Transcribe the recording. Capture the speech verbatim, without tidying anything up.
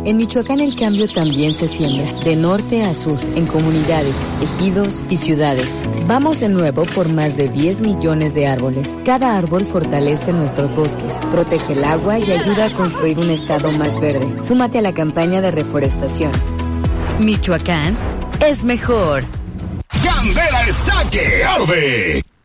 En Michoacán el cambio también se siembra, de norte a sur, en comunidades, ejidos y ciudades. Vamos de nuevo por más de diez millones de árboles. Cada árbol fortalece nuestros bosques, protege el agua y ayuda a construir un estado más verde. Súmate a la campaña de reforestación. Michoacán es mejor. Candela está que arde.